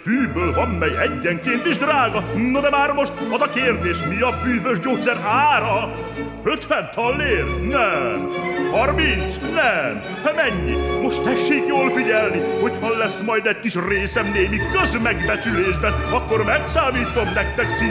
fűből van, mely egyenként is drága. No de már most az a kérdés, mi a bűvös gyógyszer ára? 50 tallér? Nem. 30? Nem. Mennyi? Most tessék jól figyelni, hogyha lesz majd egy kis részem némi közmegbecsülésben, akkor megszámítom nektek szinte